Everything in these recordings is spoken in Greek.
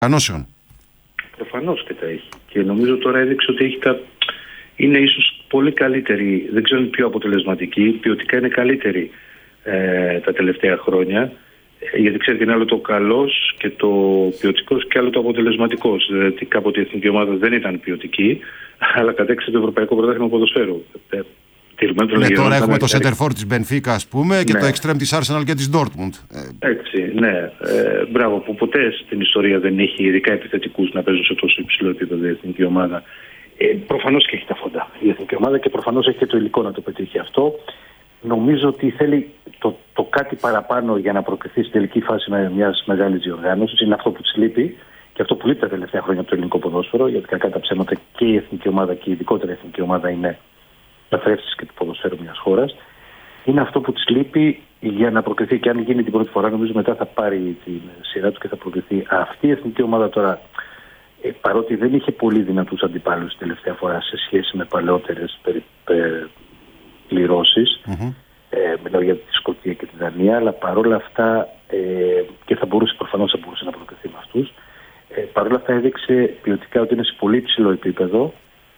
οργανώσεων. Προφανώς και τα έχει. Και νομίζω τώρα έδειξε ότι είναι ίσως πολύ καλύτερη, δεν ξέρω αν είναι πιο αποτελεσματική, ποιοτικά είναι καλύτερη τα τελευταία χρόνια. Γιατί ξέρετε, είναι άλλο το καλός και το ποιοτικός και άλλο το αποτελεσματικός. Δηλαδή κάποτε η εθνική ομάδα δεν ήταν ποιοτική, αλλά κατέκτησε το Ευρωπαϊκό Πρωτάθλημα Ποδοσφαίρου. Τώρα έχουμε το center for της Μπενφίκα, ας πούμε, και το extreme της Arsenal και της Dortmund. Έτσι, ναι. Μπράβο, που ποτέ στην ιστορία δεν έχει ειδικά επιθετικούς να παίζουν σε τόσο υψηλό επίπεδο η εθνική ομάδα. Προφανώς και έχει τα φόντα η εθνική ομάδα και προφανώς έχει και το υλικό να το πετύχει αυτό. Νομίζω ότι θέλει το κάτι παραπάνω για να προκριθεί στην τελική φάση μιας μεγάλης διοργάνωσης. Είναι αυτό που της λείπει και αυτό που λείπει τα τελευταία χρόνια από το ελληνικό ποδόσφαιρο. Γιατί κακά τα ψέματα και η εθνική ομάδα και ειδικότερα η εθνική ομάδα είναι καθρέφτης και του ποδοσφαίρου μιας χώρας. Είναι αυτό που της λείπει για να προκριθεί. Και αν γίνει την πρώτη φορά, νομίζω μετά θα πάρει τη σειρά του και θα προκριθεί. Αυτή η εθνική ομάδα τώρα, παρότι δεν είχε πολύ δυνατούς αντιπάλους τελευταία φορά σε σχέση με παλαιότερες πληρώσεις, μιλάω για τη Σκωτία και τη Δανία, αλλά παρόλα αυτά και προφανώς θα μπορούσε να προκριθεί με αυτούς, παρόλα αυτά έδειξε ποιοτικά ότι είναι σε πολύ υψηλό επίπεδο.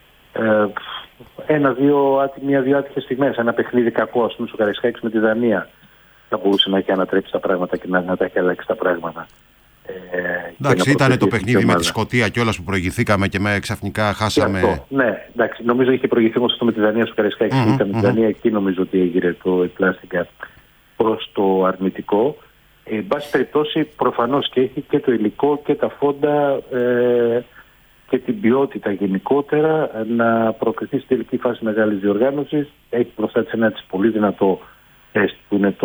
Μία-δύο άτυχες στιγμές. Ένα παιχνίδι κακό, ας πούμε, στο Καραϊσκάκης με τη Δανία, θα μπορούσε να έχει ανατρέψει τα πράγματα και να τα έχει αλλάξει τα πράγματα. Εντάξει, ήταν το παιχνίδι με τη Σκωτία κιόλας που προηγηθήκαμε και ξαφνικά χάσαμε. Ναι, εντάξει, νομίζω είχε προηγηθεί όμως αυτό με τη Δανία στο Καραϊσκάκης. Ήταν με τη Δανία, εκεί νομίζω ότι έγινε το εκπλάστηκα προς το αρνητικό. Εν πάση περιπτώσει, προφανώς και έχει και το υλικό και τα φόντα και την ποιότητα γενικότερα να προκριθεί στη τελική φάση μεγάλης διοργάνωσης. Έχει μπροστά της ένα πολύ δυνατό τεστ που είναι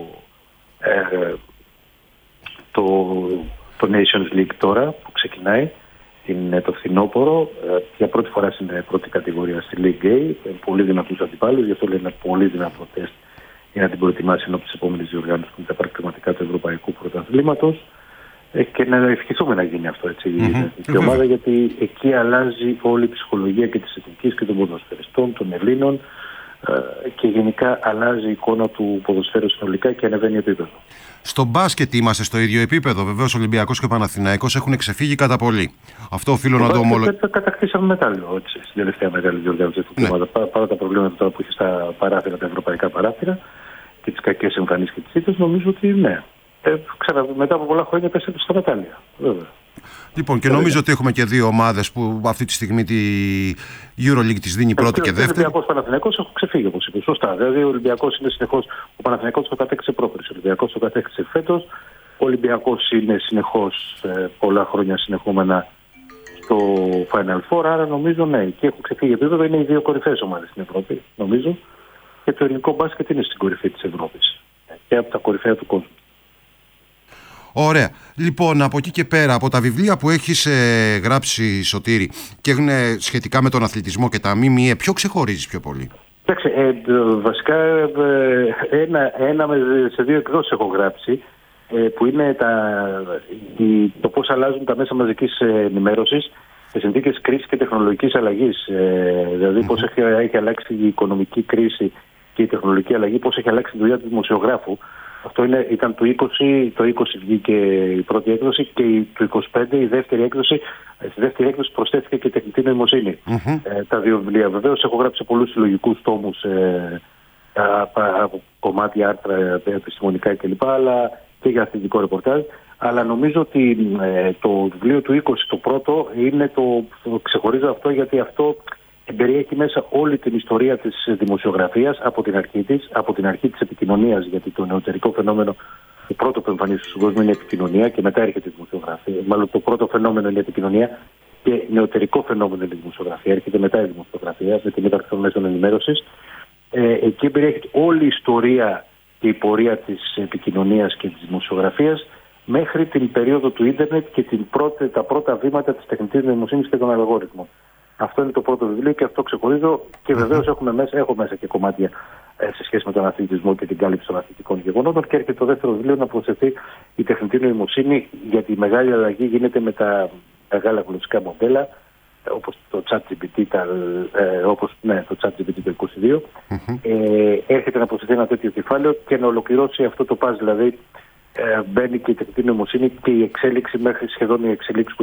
το Nations League τώρα που ξεκινάει το φθινόπωρο. Για πρώτη φορά στην πρώτη κατηγορία στη League A. Πολύ δυνατούς αντιπάλους, γι' αυτό λέει ένα πολύ δυνατό τεστ για να την προετοιμάσει ενώ της επόμενης διοργάνωσης που είναι τα πρακτηματικά του Ευρωπαϊκού Πρωταθλήματος. Και να ευχηθούμε να γίνει αυτό έτσι η ομάδα, γιατί εκεί αλλάζει όλη η ψυχολογία και της εθνικής και των ποδοσφαιριστών, των Ελλήνων, και γενικά αλλάζει η εικόνα του ποδοσφαίρου συνολικά και ανεβαίνει επίπεδο. Στο μπάσκετ είμαστε στο ίδιο επίπεδο. Βεβαίως ο Ολυμπιακός και ο Παναθηναϊκός έχουν ξεφύγει κατά πολύ. Αυτό οφείλω να το ομολογήσω. Κατακτήσαμε μετάλλιο στην τελευταία μεγάλη διοργάνωση της ομάδα. Παρά τα προβλήματα τώρα που έχει στα παράθυρα, τα ευρωπαϊκά παράθυρα και τις κακές εμφανίσεις και τις ήττες, νομίζω ότι ναι. Μετά από πολλά χρόνια πέσατε στα μετάλλια. Βέβαια. Λοιπόν, και νομίζω ότι έχουμε και δύο ομάδες που αυτή τη στιγμή τη EuroLeague τις δίνει πρώτη και δεύτερη. Ο Ολυμπιακός Παναθηναϊκός έχουν ξεφύγει, όπως είπε. Σωστά. Δηλαδή ο Ολυμπιακός είναι συνεχώς. Ο Παναθηναϊκός το κατέκτησε πρόπερση. Ο Ολυμπιακός το κατέκτησε φέτος. Ο Ολυμπιακός είναι συνεχώς πολλά χρόνια συνεχόμενα στο Final Four. Άρα νομίζω ναι, και έχουν ξεφύγει επίπεδο. Είναι οι δύο κορυφαίες ομάδες στην Ευρώπη, νομίζω. Και το ελληνικό μπάσκετ είναι στην κορυφή της Ευρώπης. Και από τα κορυφαία του κόσμου. Ωραία. Λοιπόν, από εκεί και πέρα, από τα βιβλία που έχεις γράψει, Σωτήρη, και σχετικά με τον αθλητισμό και τα ΜΜΕ, ποιο ξεχωρίζεις πιο πολύ? Εντάξει, βασικά σε δύο εκδόσεις έχω γράψει, που είναι το πώς αλλάζουν τα μέσα μαζικής ενημέρωσης σε συνθήκες κρίσης και τεχνολογικής αλλαγής. Δηλαδή πώς έχει αλλάξει η οικονομική κρίση και η τεχνολογική αλλαγή, πώς έχει αλλάξει τη δουλειά του δημοσιογράφου. Αυτό ήταν το 20, το 20 βγήκε η πρώτη έκδοση και το 25 η δεύτερη έκδοση. Στη δεύτερη έκδοση προσθέθηκε και η τεχνητή νοημοσύνη. Τα δύο βιβλία. Βεβαίως έχω γράψει πολλούς συλλογικούς τόμους από κομμάτια, άρθρα, επιστημονικά κλπ. Αλλά και για αθλητικό ρεπορτάζ. Αλλά νομίζω ότι το βιβλίο του 20, το πρώτο, είναι το ξεχωρίζω αυτό γιατί αυτό περιέχει μέσα όλη την ιστορία της δημοσιογραφίας από την αρχή της επικοινωνίας, γιατί το νεωτερικό φαινόμενο, το πρώτο που εμφανίζεται στον κόσμο είναι η επικοινωνία και μετά έρχεται η δημοσιογραφία. Μάλλον το πρώτο φαινόμενο είναι η επικοινωνία και νεωτερικό φαινόμενο είναι η δημοσιογραφία. Έρχεται μετά η δημοσιογραφία με την ύπαρξη των μέσων ενημέρωσης. Εκεί περιέχεται όλη η ιστορία και η πορεία της επικοινωνίας και της δημοσιογραφίας μέχρι την περίοδο του ίντερνετ και τα πρώτα βήματα της τεχνητής νοημοσύνης και των αλγόριθμων. Αυτό είναι το πρώτο βιβλίο και αυτό ξεχωρίζω και βεβαίως έχω μέσα και κομμάτια σε σχέση με τον αθλητισμό και την κάλυψη των αθλητικών γεγονότων και έρχεται το δεύτερο βιβλίο να προσθεθεί η τεχνητή νοημοσύνη, γιατί η μεγάλη αλλαγή γίνεται με τα μεγάλα γλωσσικά μοντέλα όπως το ChatGPT, το ChatGPT το 22. Έρχεται να προσθεθεί ένα τέτοιο κεφάλαιο και να ολοκληρώσει αυτό το παζ, δηλαδή μπαίνει και η τεχνητή νοημοσύνη και η εξέλιξη μέχρι σχεδόν η εξέλιξη